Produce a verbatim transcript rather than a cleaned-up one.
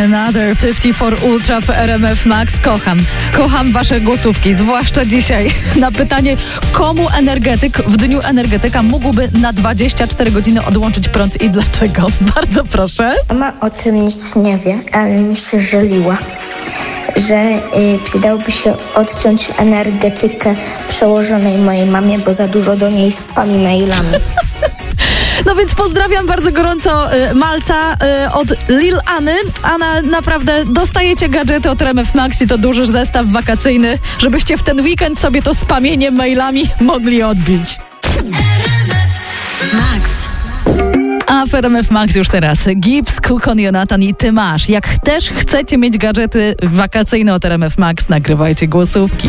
Another pięćdziesiąt cztery Ultra w R M F Max. Kocham. Kocham wasze głosówki, zwłaszcza dzisiaj na pytanie, komu energetyk w dniu energetyka mógłby na dwadzieścia cztery godziny odłączyć prąd i dlaczego? Bardzo proszę. Mama o tym nic nie wie, ale mi się żaliła, że y, przydałoby się odciąć energetykę przełożonej mojej mamie, bo za dużo do niej spami mailami. No więc pozdrawiam bardzo gorąco y, Malca y, od Lil Any. Anna, naprawdę dostajecie gadżety od R M F Max i to duży zestaw wakacyjny, żebyście w ten weekend sobie to spamienie mailami mogli odbić. Max. A w R M F Max już teraz Gibbs, Kukon, Jonathan i Ty masz. Jak też chcecie mieć gadżety wakacyjne od R M F Max, nagrywajcie głosówki.